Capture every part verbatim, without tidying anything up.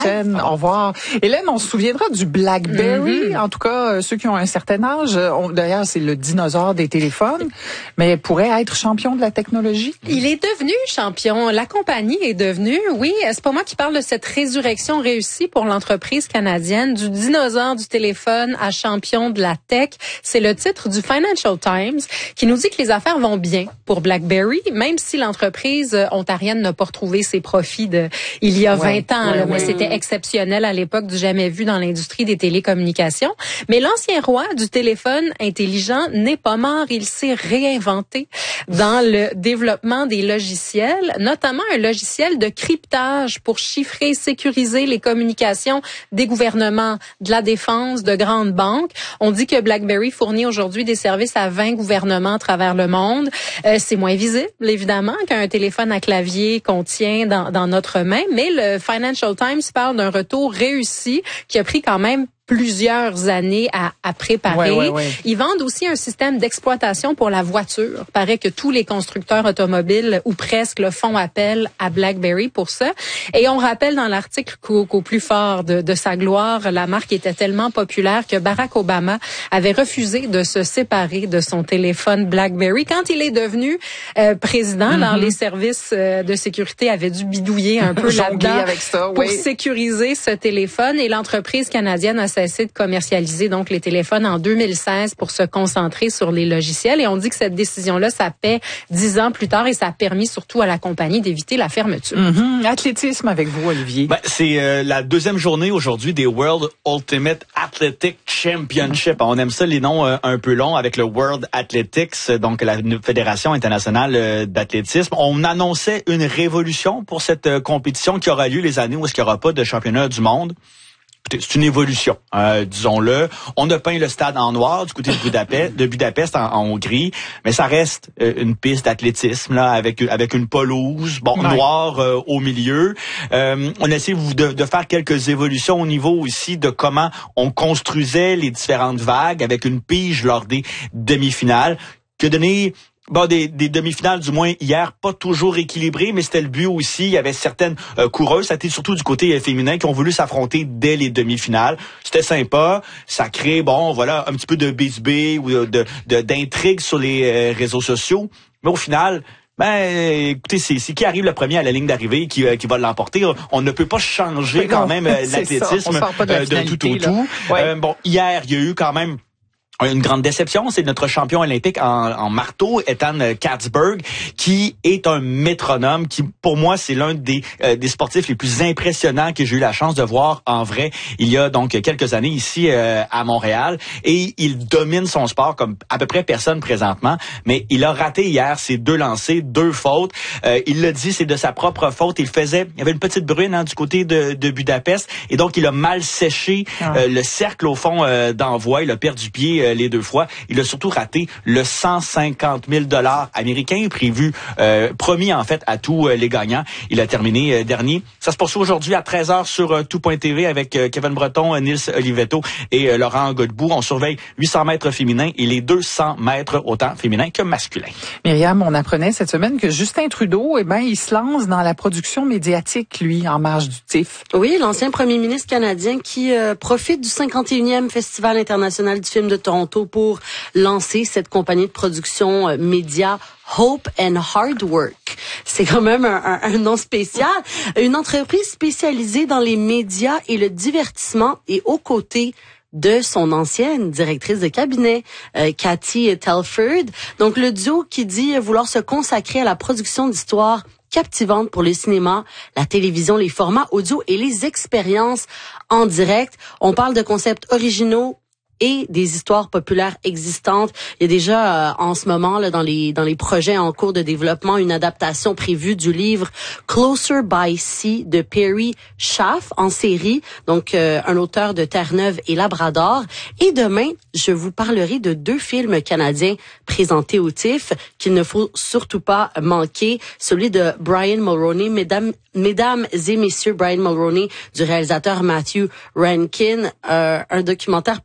Au revoir. Hélène, on se souviendra du BlackBerry. Mm-hmm. En tout cas, ceux qui ont un certain âge. On, d'ailleurs, c'est le dinosaure des téléphones. Mais pourrait être champion de la technologie. Il est devenu champion. La compagnie est devenue, oui, c'est pas moi qui parle de cette résurrection réussie pour l'entreprise canadienne, du dinosaure du téléphone à champion de la tech. C'est le titre du Financial Times qui nous dit que les affaires vont bien pour BlackBerry, même si l'entreprise ontarienne n'a pas retrouvé ses profits de il y a ouais, vingt ans. Ouais, là, ouais. Mais c'était exceptionnel à l'époque, du jamais vu dans l'industrie des télécommunications. Mais l'ancien roi du téléphone intelligent n'est pas mort. Il s'est réinventé dans le développement des logiciels, notamment un logiciel de cryptage pour chiffrer et sécuriser les communications des gouvernements, de la défense, de grandes banques. On dit que BlackBerry fournit aujourd'hui des services à vingt gouvernements à travers le monde. Euh, c'est moins visible, évidemment, qu'un téléphone à clavier qu'on tient dans, dans notre main, mais le Financial Times parle d'un retour réussi qui a pris quand même plusieurs années à, à préparer. Ouais, ouais, ouais. Ils vendent aussi un système d'exploitation pour la voiture. Il paraît que tous les constructeurs automobiles, ou presque, le font appel à BlackBerry pour ça. Et on rappelle dans l'article qu'au, qu'au plus fort de, de sa gloire, la marque était tellement populaire que Barack Obama avait refusé de se séparer de son téléphone BlackBerry. Quand il est devenu euh, président, mm-hmm. alors les services euh, de sécurité avaient dû bidouiller un peu là-dedans avec ça, pour oui. sécuriser ce téléphone. Et l'entreprise canadienne a cessé de commercialiser donc les téléphones en deux mille seize pour se concentrer sur les logiciels. Et on dit que cette décision-là, ça paie dix ans plus tard et ça a permis surtout à la compagnie d'éviter la fermeture. Mm-hmm. Athlétisme avec vous, Olivier. Ben, c'est euh, la deuxième journée aujourd'hui des World Ultimate Athletic Championship. On aime ça, les noms euh, un peu longs avec le World Athletics, donc la Fédération internationale euh, d'athlétisme. On annonçait une révolution pour cette euh, compétition qui aura lieu les années où il n'y aura pas de championnat du monde. C'est une évolution, euh, disons-le. On a peint le stade en noir du côté de Budapest, de Budapest en, en Hongrie, mais ça reste euh, une piste d'athlétisme là, avec avec une pelouse, bon ouais. noire euh, au milieu. Euh, on essaie de, de faire quelques évolutions au niveau aussi de comment on construisait les différentes vagues avec une pige lors des demi-finales, qui a donné Bon, des, des demi-finales, du moins hier, pas toujours équilibrées, mais c'était le but aussi. Il y avait certaines euh, coureuses, ça a été surtout du côté euh, féminin, qui ont voulu s'affronter dès les demi-finales. C'était sympa, ça crée, bon, voilà, un petit peu de bisbee ou de, de d'intrigue sur les euh, réseaux sociaux. Mais au final, ben, écoutez, c'est, c'est qui arrive le premier à la ligne d'arrivée qui, euh, qui va l'emporter. On ne peut pas changer quand même euh, l'athlétisme de, euh, de tout au tout. Ouais. Euh, bon, hier, il y a eu quand même une grande déception, c'est notre champion olympique en, en marteau, Ethan Katzberg, qui est un métronome, qui pour moi c'est l'un des euh, des sportifs les plus impressionnants que j'ai eu la chance de voir en vrai il y a donc quelques années ici euh, à Montréal, et il domine son sport comme à peu près personne présentement, mais il a raté hier ses deux lancers, deux fautes. Euh, il l'a dit, c'est de sa propre faute. Il faisait, il y avait une petite bruine hein, du côté de, de Budapest, et donc il a mal séché ah. euh, le cercle au fond euh, d'envoi. Il a perdu pied euh, les deux fois. Il a surtout raté le cent cinquante mille dollars américains prévu, euh, promis en fait à tous euh, les gagnants. Il a terminé euh, dernier. Ça se poursuit aujourd'hui à treize heures sur euh, tout point t v avec euh, Kevin Breton, euh, Nils Olivetto et euh, Laurent Godbout. On surveille huit cents mètres féminins et les deux cents mètres autant féminins que masculins. Myriam, on apprenait cette semaine que Justin Trudeau, eh ben, il se lance dans la production médiatique, lui, en marge du T I F. Oui, l'ancien premier ministre canadien qui euh, profite du cinquante et unième Festival international du film de Toronto pour lancer cette compagnie de production euh, média Hope and Hard Work. C'est quand même un, un, un nom spécial. Une entreprise spécialisée dans les médias et le divertissement et aux côtés de son ancienne directrice de cabinet, euh, Cathy Telford. Donc, le duo qui dit vouloir se consacrer à la production d'histoires captivantes pour le cinéma, la télévision, les formats audio et les expériences en direct. On parle de concepts originaux et des histoires populaires existantes. Il y a déjà euh, en ce moment là dans les dans les projets en cours de développement une adaptation prévue du livre Closer by Sea de Perry Schaff en série, donc euh, un auteur de Terre-Neuve et Labrador. Et demain, je vous parlerai de deux films canadiens présentés au T I F qu'il ne faut surtout pas manquer. Celui de Brian Mulroney, mesdames mesdames et messieurs, Brian Mulroney du réalisateur Matthew Rankin, euh, un documentaire pas comme les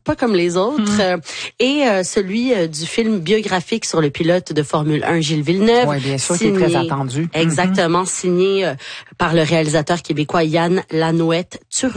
les autres. Mm. Euh, et euh, celui euh, du film biographique sur le pilote de Formule un, Gilles Villeneuve. Oui, bien sûr, signé, qui est très attendu. Exactement, mm-hmm. signé euh, par le réalisateur québécois Yann Lanouette.